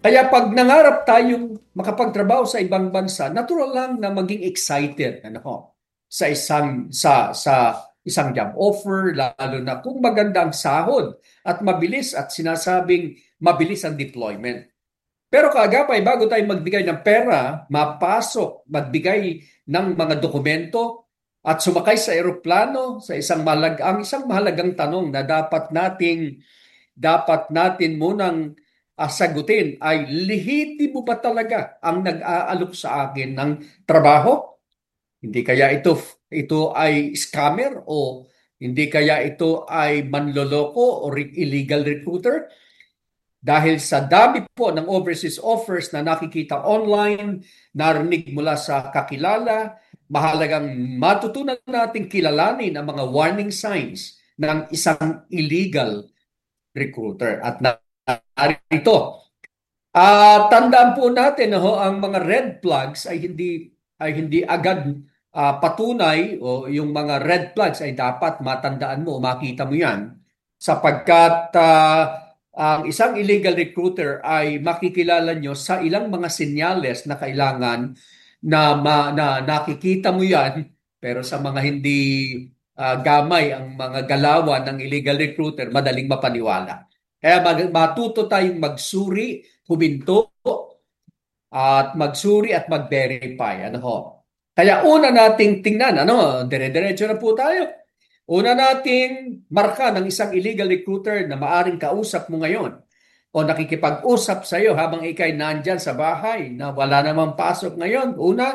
Kaya pag nangarap tayong makapagtrabaho sa ibang bansa, natural lang na maging excited sa isang job offer, lalo na kung maganda ang sahod at mabilis at sinasabing mabilis ang deployment. Pero kaagapay, bago tayo magbigay ng pera, mapasok, magbigay ng mga dokumento at sumakay sa eroplano sa isang mahalagang tanong na dapat natin munang sagutin ay lehitimo ba talaga ang nag-aalok sa akin ng trabaho? Hindi kaya ito ay scammer o hindi kaya ito ay manloloko o illegal recruiter? Dahil sa dami po ng overseas offers na nakikita online, narinig mula sa kakilala, mahalagang matutunan nating kilalanin ang mga warning signs ng isang illegal recruiter. At narito, tandaan po natin ang mga red flags ay hindi agad patunay, o yung mga red flags ay dapat matandaan mo o makita mo yan sapagkat ang isang illegal recruiter ay makikilala nyo sa ilang mga senyales na kailangan na nakikita mo yan, pero sa mga hindi gamay ang mga galawan ng illegal recruiter, madaling mapaniwala. Kaya matuto tayong magsuri, huminto, at magsuri at mag-verify. Ano ho? Kaya una nating tingnan, dire-diretso na po tayo. Una nating marka ng isang illegal recruiter na maaring kausap mo ngayon o nakikipag-usap sa iyo habang ikay nandyan sa bahay na wala namang pasok ngayon. Una,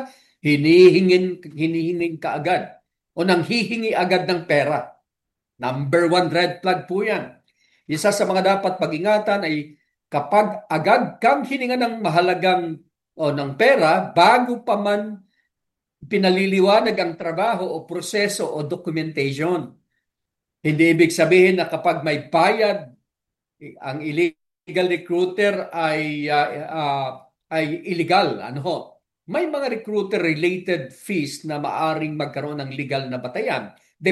hinihingin ka agad o nanghihingi agad ng pera. Number one red flag po yan. Isa sa mga dapat pag-ingatan ay kapag agad kang hininga ng mahalagang o ng pera bago pa man pinaliliwanag ang trabaho o proseso o documentation. Hindi ibig sabihin na kapag may bayad, ang illegal recruiter ay illegal. May mga recruiter related fees na maaring magkaroon ng legal na batayan.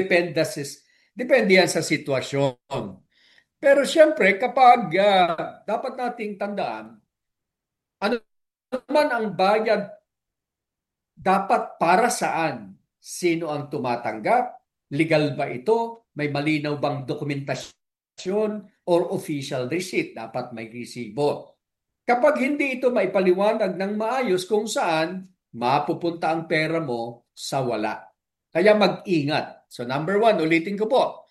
Depende yan sa sitwasyon. Pero siyempre, kapag dapat nating tandaan, ano naman ang bayad, dapat para saan? Sino ang tumatanggap? Legal ba ito? May malinaw bang dokumentasyon or official receipt? Dapat may resibo. Kapag hindi ito maipaliwanag ng maayos kung saan, mapupunta ang pera mo sa wala. Kaya mag-ingat. So number one, ulitin ko po,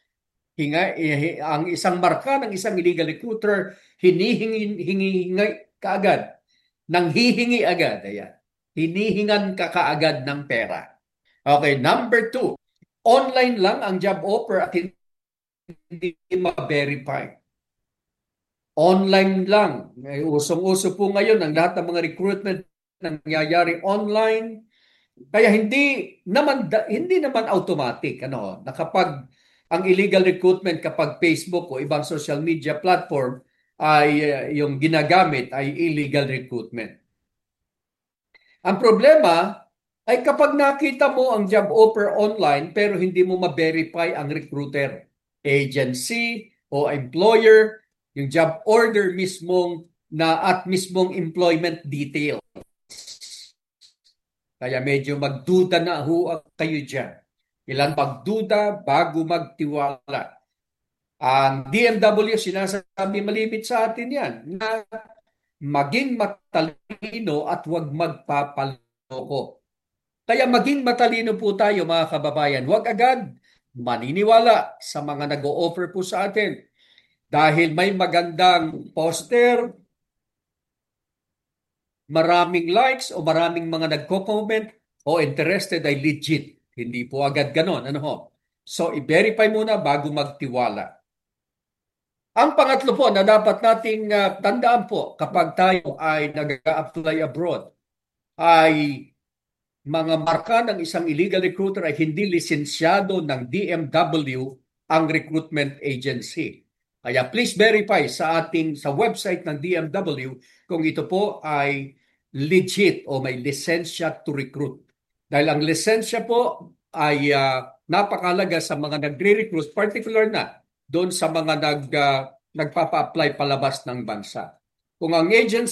ang isang marka ng isang illegal recruiter, hinihingi kaagad, nanghihingi agad. Ayan. Hinihingan ka kaagad ng pera. Okay, number two, online lang ang job offer at hindi ma-verify. Online lang. Usong-uso po ngayon ang lahat ng mga recruitment nangyayari online. Kaya hindi naman automatic na kapag ang illegal recruitment kapag Facebook o ibang social media platform ay yung ginagamit ay illegal recruitment. Ang problema ay kapag nakita mo ang job offer online pero hindi mo ma-verify ang recruiter, agency o employer, yung job order mismong employment detail. Kaya medyo magduda na kayo dyan. Ilang pagduda bago magtiwala. Ang DMW sinasabi malimit sa atin yan na maging matalino at huwag magpapaloko. Kaya maging matalino po tayo mga kababayan. Huwag agad maniniwala sa mga nag-o-offer po sa atin. Dahil may magandang poster, maraming likes o maraming mga nagko-comment o interested ay legit. Hindi po agad ganon. So, i-verify muna bago magtiwala. Ang pangatlo po na dapat nating tandaan po kapag tayo ay nag-apply abroad ay mga marka ng isang illegal recruiter ay hindi lisensyado ng DMW ang recruitment agency. Kaya please verify sa website ng DMW kung ito po ay legit o may lisensya to recruit. Dahil ang lisensya po ay napakalaga sa mga nagre-recruit, particular na doon sa mga nagpapa-apply palabas ng bansa. Kung ang agency